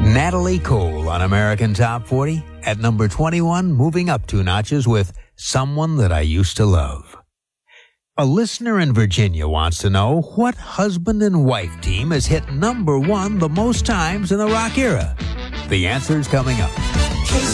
Natalie Cole on American Top 40 at number 21, moving up 2 notches with Someone That I Used to Love. A listener in Virginia wants to know what husband and wife team has hit number 1 the most times in the rock era. The answer's coming up.